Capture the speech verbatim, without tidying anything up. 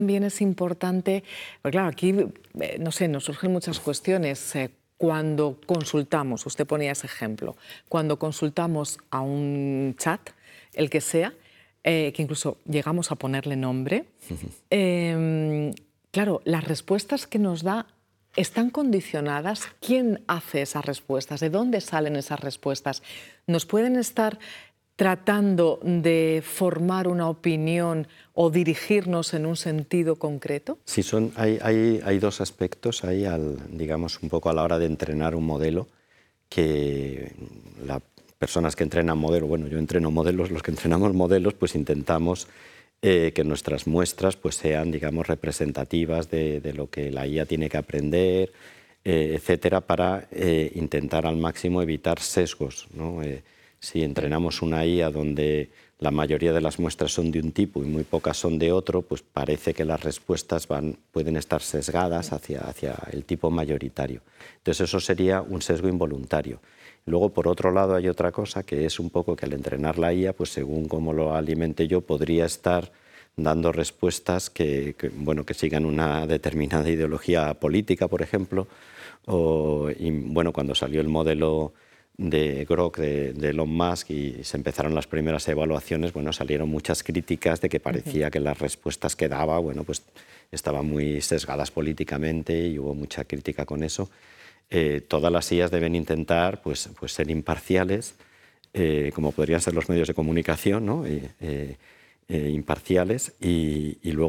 También es importante, porque claro, aquí, eh, no sé, nos surgen muchas cuestiones. Eh, cuando consultamos, usted ponía ese ejemplo, cuando consultamos a un chat, el que sea, eh, que incluso llegamos a ponerle nombre, eh, claro, las respuestas que nos da están condicionadas. ¿Quién hace esas respuestas? ¿De dónde salen esas respuestas? ¿Nos pueden estar tratando de formar una opinión o dirigirnos en un sentido concreto? Sí, son, hay, hay, hay dos aspectos ahí, al, digamos, un poco a la hora de entrenar un modelo, que las personas que entrenan modelos, bueno, yo entreno modelos, los que entrenamos modelos, pues intentamos eh, que nuestras muestras pues sean, digamos, representativas de, de lo que la I A tiene que aprender, eh, etcétera, para eh, intentar al máximo evitar sesgos, ¿no? Eh, si entrenamos una I A donde la mayoría de las muestras son de un tipo y muy pocas son de otro, pues parece que las respuestas van, pueden estar sesgadas hacia, hacia el tipo mayoritario. Entonces eso sería un sesgo involuntario. Luego, por otro lado, hay otra cosa que es un poco que al entrenar la I A, pues según cómo lo alimente yo, podría estar dando respuestas que, que, bueno, que sigan una determinada ideología política, por ejemplo. O, y, bueno, cuando salió el modelo de Grok de, de Elon Musk y se empezaron las primeras evaluaciones, bueno, salieron muchas críticas de que parecía uh-huh. que las respuestas que daba, bueno, pues estaban muy sesgadas políticamente y hubo mucha crítica con eso. Eh, todas las I As deben intentar pues, pues ser imparciales, eh, como podrían ser los medios de comunicación, ¿no? Eh, eh, eh, imparciales y, y luego